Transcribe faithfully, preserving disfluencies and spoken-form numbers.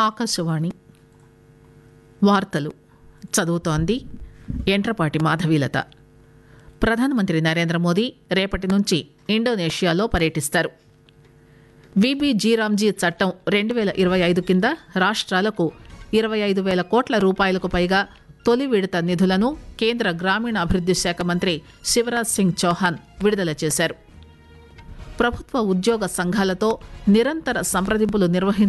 ఆకాశవాణి వార్తలు చదువుతోంది ఎంట్రపాటి మాధవీలత. ప్రధానమంత్రి నరేంద్ర మోదీ రేపటి నుంచి ఇండోనేషియాలో పర్యటిస్తారు. విబి జీరామ్జీ చట్టం రెండు వేల ఇరవై ఐదు కింద రాష్ట్రాలకు ఇరవై ఐదు వేల కోట్ల రూపాయలకు పైగా తొలి విడత నిధులను కేంద్ర గ్రామీణాభివృద్ది శాఖ మంత్రి శివరాజ్ సింగ్ చౌహాన్ విడుదల చేశారు. ప్రభుత్వ ఉద్యోగ సంఘాలతో నిరంతర సంప్రదింపులు నిర్వహించ